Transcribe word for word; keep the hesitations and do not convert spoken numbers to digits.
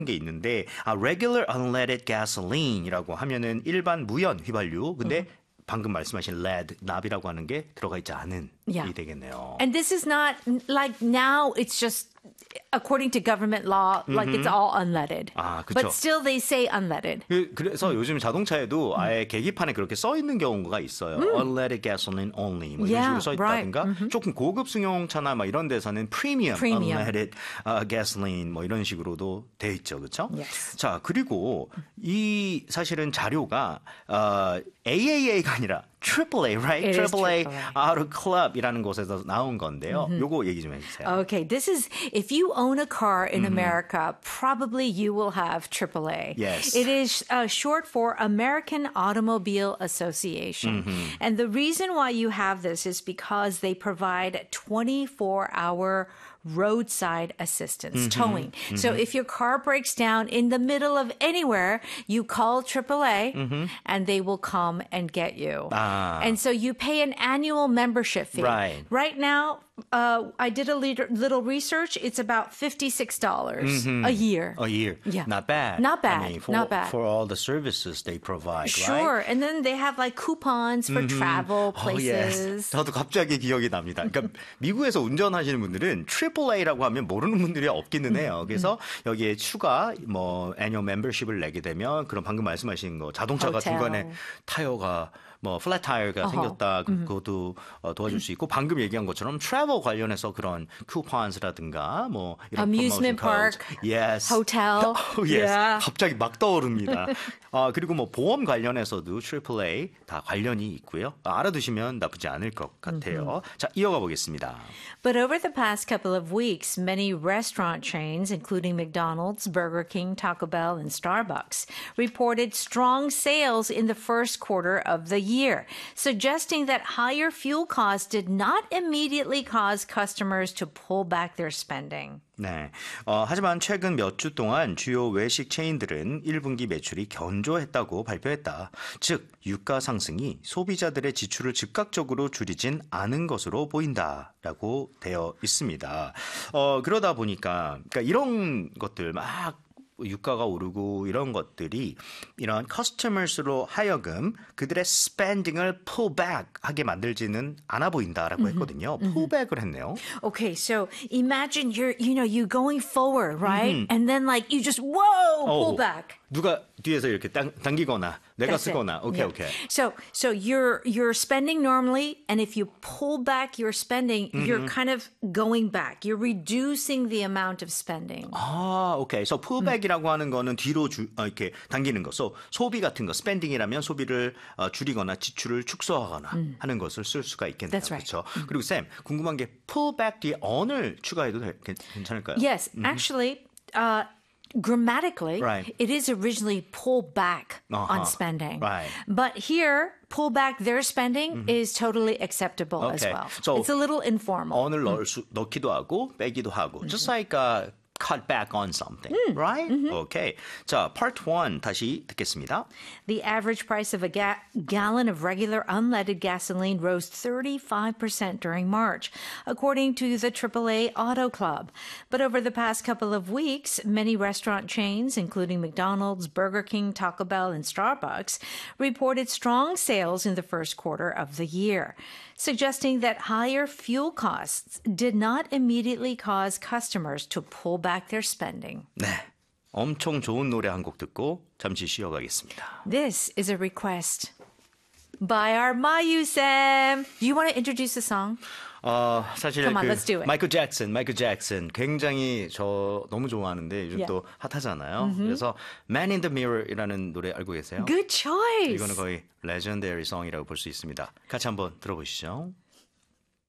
게 있는데 아, regular unleaded gasoline이라고 하면은 일반 무연 휘발유. 근데 mm-hmm. 방금 말씀하신 lead, 납이라고 하는 게 들어가 있지 않은 yeah. 이 되겠네요. And this is not like now it's just according to government law like mm-hmm. it's all unleaded. 아, 그렇죠. But still they say unleaded. 그, 그래서 음. 요즘 자동차에도 음. 아예 계기판에 그렇게 써 있는 경우가 있어요. 음. Unleaded gasoline only 뭐 yeah, 이런 식으로 써 있다든가 right. mm-hmm. 조금 고급 승용차나 막 이런 데서는 premium, premium. unleaded uh, gasoline 뭐 이런 식으로도 돼 있죠. 그렇죠? Yes. 자, 그리고 이 사실은 자료가 어, 에이에이에이가 아니라 triple A, right? It triple A, triple A Auto Club이라는 곳에서 나온 건데요. Mm-hmm. 요거 얘기 좀 해주세요. Okay, this is if you own a car in mm-hmm. America, probably you will have triple A. Yes. It is uh, short for American Automobile Association. Mm-hmm. And the reason why you have this is because they provide twenty-four hour roadside assistance, mm-hmm. towing. Mm-hmm. So if your car breaks down in the middle of anywhere, you call triple A mm-hmm. and they will come and get you. Ah. And so you pay an annual membership fee. Right. Right now, uh, I did a little, little research. It's about fifty-six dollars mm-hmm. a year. A year. Yeah. Not bad. Not bad. I mean, for, Not bad. For all the services they provide, sure. right? And then they have like coupons for mm-hmm. travel Oh, places. yes. 저도 갑자기 기억이 납니다. 그러니까 미국에서 운전하시는 분들은 트리플 A라고 하면 모르는 분들이 없기는 해요. 그래서 여기에 추가 뭐 애니얼 멤버십을 내게 되면 그런 방금 말씀하신 거 자동차가 호텔. 중간에 타이어가 뭐 플랫 타이어가 uh-huh. 생겼다 그것도 어, 도와줄 수 있고 방금 얘기한 것처럼 트래블 관련해서 그런 쿠폰스라든가 뭐 이런 amusement park, yes. hotel, oh, yes. yeah. 갑자기 막 떠오릅니다. 아 그리고 뭐 보험 관련해서도 트리플 A 다 관련이 있고요. 아, 알아두시면 나쁘지 않을 것 같아요. 자 이어가 보겠습니다. But over the past couple of weeks, many restaurant chains, including McDonald's, Burger King, Taco Bell, and Starbucks, reported strong sales in the first quarter of the year, suggesting that higher fuel costs did not immediately cause customers to pull back their spending. 네. 어, 하지만 최근 몇 주 동안 주요 외식 체인들은 일 분기 매출이 견조했다고 발표했다. 즉, 유가 상승이 소비자들의 지출을 즉각적으로 줄이진 않은 것으로 보인다라고 되어 있습니다. 어, 그러다 보니까 그러니까 이런 것들 막 유가가 오르고 이런 것들이 이런 커스터머스로 하여금 그들의 spending을 pull back 하게 만들지는 않아 보인다라고 했거든요. Mm-hmm. pull back을 했네요. Okay, so imagine you're, you know, you going forward, right? Mm-hmm. And then like you just whoa, pull 오, back. 누가 뒤에서 이렇게 당, 당기거나 내가 That's 쓰거나. it. 오케이, yeah. 오케이. So, so you're you're spending normally, and if you pull back your spending, mm-hmm. you're kind of going back. You're reducing the amount of spending. 아, 오케이. So pull back이라고 음. 하는 거는 뒤로 주, 어, 이렇게 당기는 거. So 소비 같은 거, spending이라면 소비를 어, 줄이거나 지출을 축소하거나 음. 하는 것을 쓸 수가 있겠네요. That's right. 그렇죠. 음. 그리고 쌤, 궁금한 게 pull back 뒤에 on을 추가해도 되, 괜찮을까요? Yes, mm-hmm. actually. Uh, Grammatically, right. it is originally pull back uh-huh. on spending. Right. But here, pull back their spending mm-hmm. is totally acceptable okay. as well. So it's a little informal. on을 넣을 수, 넣기도 하고 빼기도 하고. Mm-hmm. Just like uh, cut back on something, mm. right? Mm-hmm. Okay. 자, part one 다시 듣겠습니다. The average price of a ga- gallon of regular unleaded gasoline rose thirty-five percent during March, according to the triple A Auto Club. But over the past couple of weeks, many restaurant chains, including McDonald's, Burger King, Taco Bell, and Starbucks, reported strong sales in the first quarter of the year, suggesting that higher fuel costs did not immediately cause customers to pull back their spending. 네, 엄청 좋은 노래 한 곡 듣고 잠시 쉬어가겠습니다. This is a request by our Mayu Sam. Do you want to introduce the song? 어, 사실 Come on, 그 let's do it. 마이클 잭슨, 마이클 잭슨 굉장히 저 너무 좋아하는데 요즘 Yeah. 또 핫하잖아요. Mm-hmm. 그래서 Man in the Mirror이라는 노래 알고 계세요? Good choice. 이거는 거의 레전더리 송이라고 볼 수 있습니다. 같이 한번 들어보시죠.